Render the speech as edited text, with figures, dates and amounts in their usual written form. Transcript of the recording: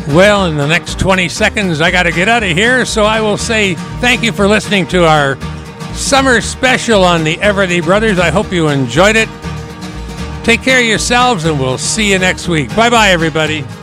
Well, in the next 20 seconds, I got to get out of here, so I will say thank you for listening to our summer special on the Everly Brothers. I hope you enjoyed it. Take care of yourselves, and we'll see you next week. Bye-bye, everybody.